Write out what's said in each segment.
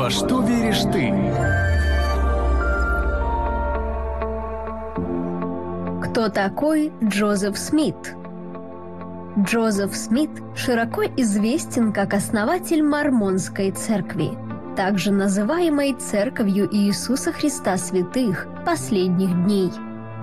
Во что веришь ты? Кто такой Джозеф Смит? Джозеф Смит широко известен как основатель Мормонской церкви, также называемой Церковью Иисуса Христа Святых Последних Дней.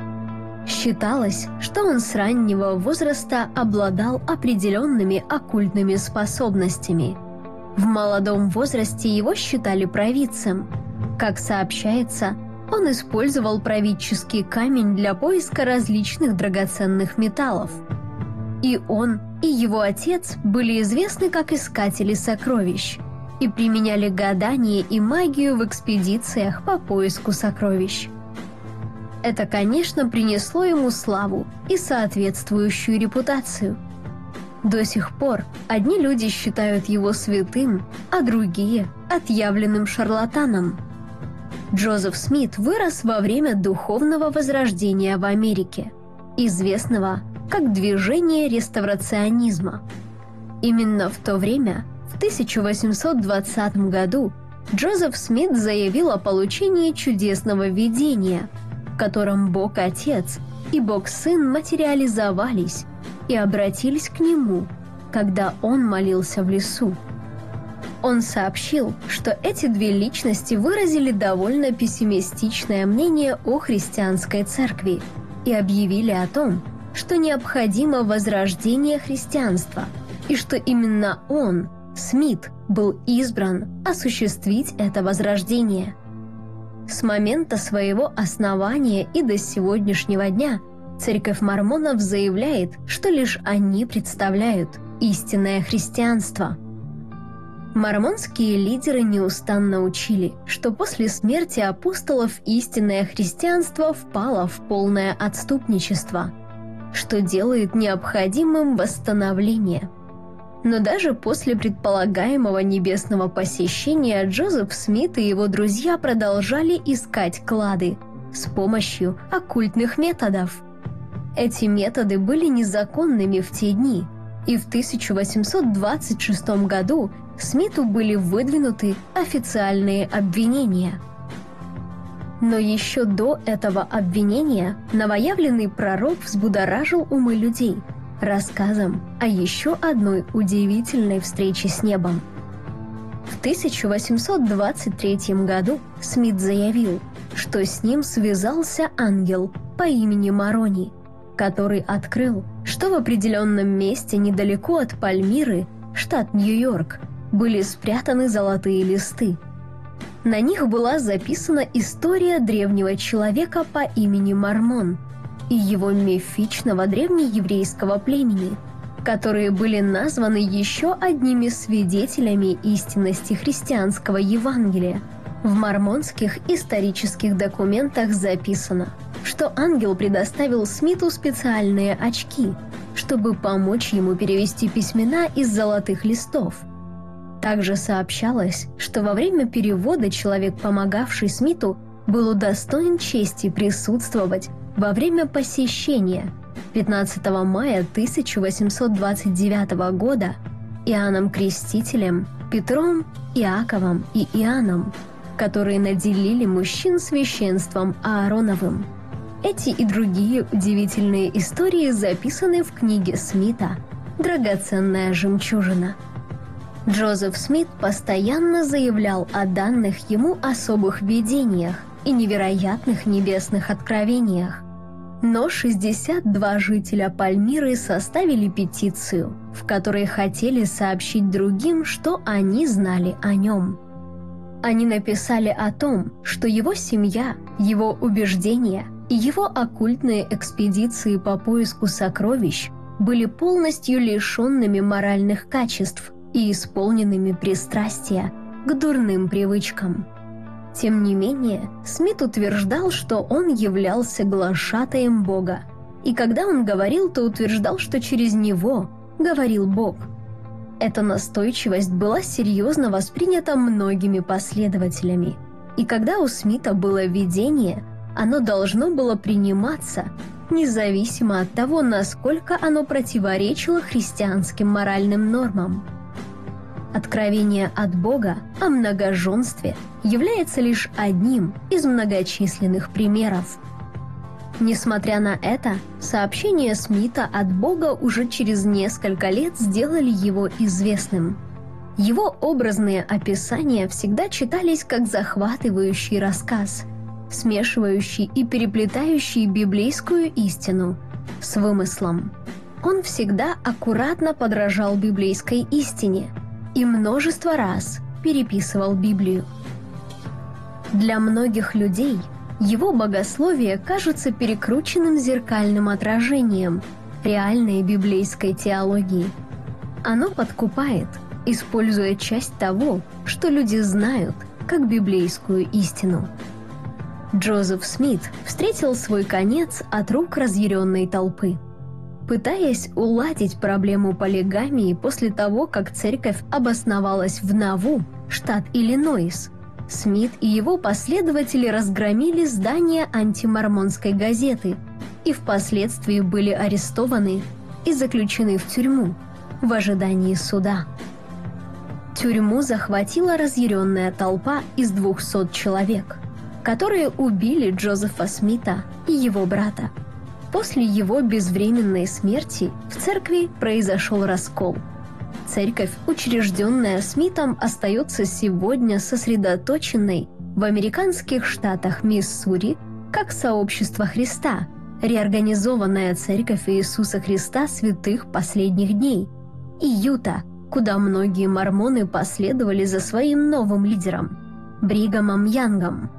Считалось, что он с раннего возраста обладал определенными оккультными способностями. В молодом возрасте его считали провидцем. Как сообщается, он использовал правительский камень для поиска различных драгоценных металлов. И он, и его отец были известны как искатели сокровищ и применяли гадание и магию в экспедициях по поиску сокровищ. Это, конечно, принесло ему славу и соответствующую репутацию. До сих пор одни люди считают его святым, а другие – отъявленным шарлатаном. Джозеф Смит вырос во время духовного возрождения в Америке, известного как движение реставрационизма. Именно в то время, в 1820 году, Джозеф Смит заявил о получении чудесного видения, в котором Бог Отец и Бог Сын материализовались и обратились к Нему, когда Он молился в лесу. Он сообщил, что эти две личности выразили довольно пессимистичное мнение о христианской церкви и объявили о том, что необходимо возрождение христианства, и что именно он, Смит, был избран осуществить это возрождение. С момента своего основания и до сегодняшнего дня Церковь Мормонов заявляет, что лишь они представляют истинное христианство. Мормонские лидеры неустанно учили, что после смерти апостолов истинное христианство впало в полное отступничество, что делает необходимым восстановление. Но даже после предполагаемого небесного посещения Джозеф Смит и его друзья продолжали искать клады с помощью оккультных методов. Эти методы были незаконными в те дни, и в 1826 году Смиту были выдвинуты официальные обвинения. Но еще до этого обвинения новоявленный пророк взбудоражил умы людей рассказом о еще одной удивительной встрече с небом. В 1823 году Смит заявил, что с ним связался ангел по имени Морони, который открыл, что в определенном месте недалеко от Пальмиры, штат Нью-Йорк, были спрятаны золотые листы. На них была записана история древнего человека по имени Мормон и его мифичного древнееврейского племени, которые были названы еще одними свидетелями истинности христианского Евангелия. В мормонских исторических документах записано, что ангел предоставил Смиту специальные очки, чтобы помочь ему перевести письмена из золотых листов. Также сообщалось, что во время перевода человек, помогавший Смиту, был удостоен чести присутствовать во время посещения 15 мая 1829 года Иоанном Крестителем, Петром, Иаковом и Иоанном, которые наделили мужчин священством Аароновым. Эти и другие удивительные истории записаны в книге Смита «Драгоценная жемчужина». Джозеф Смит постоянно заявлял о данных ему особых видениях и невероятных небесных откровениях. Но 62 жителя Пальмиры составили петицию, в которой хотели сообщить другим, что они знали о нем. Они написали о том, что его семья, его убеждения и его оккультные экспедиции по поиску сокровищ были полностью лишенными моральных качеств и исполненными пристрастия к дурным привычкам. Тем не менее, Смит утверждал, что он являлся глашатаем Бога, и когда он говорил, то утверждал, что через него говорил Бог. Эта настойчивость была серьезно воспринята многими последователями, и когда у Смита было видение, оно должно было приниматься, независимо от того, насколько оно противоречило христианским моральным нормам. Откровение от Бога о многоженстве является лишь одним из многочисленных примеров. Несмотря на это, сообщения Смита от Бога уже через несколько лет сделали его известным. Его образные описания всегда читались как захватывающий рассказ, смешивающий и переплетающий библейскую истину с вымыслом. Он всегда аккуратно подражал библейской истине и множество раз переписывал Библию. Для многих людей его богословие кажется перекрученным зеркальным отражением реальной библейской теологии. Оно подкупает, используя часть того, что люди знают, как библейскую истину. Джозеф Смит встретил свой конец от рук разъяренной толпы. Пытаясь уладить проблему полигамии после того, как церковь обосновалась в Наву, штат Иллинойс, Смит и его последователи разгромили здание антимормонской газеты и впоследствии были арестованы и заключены в тюрьму в ожидании суда. Тюрьму захватила разъяренная толпа из 200 человек, которые убили Джозефа Смита и его брата. После его безвременной смерти в церкви произошел раскол. Церковь, учрежденная Смитом, остается сегодня сосредоточенной в американских штатах Миссури как сообщество Христа, реорганизованная Церковь Иисуса Христа Святых Последних Дней, и Юта, куда многие мормоны последовали за своим новым лидером – Бригамом Янгом.